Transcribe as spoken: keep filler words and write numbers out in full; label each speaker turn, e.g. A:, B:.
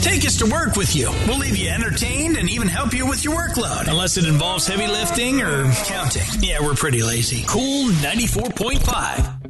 A: Take us to work with you. We'll leave you entertained and even help you with your workload. Unless it involves heavy lifting or counting. Yeah, we're pretty lazy. Cool ninety-four point five.